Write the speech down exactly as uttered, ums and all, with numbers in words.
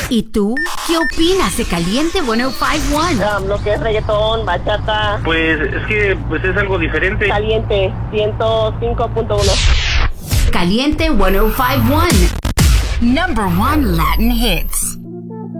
¿Y tú? ¿Qué opinas de Caliente ciento cincuenta y uno? Um, lo que es reggaetón, bachata. Pues es que pues es algo diferente. Caliente ciento cinco punto uno. Caliente ciento cincuenta y uno. Number one Latin hits.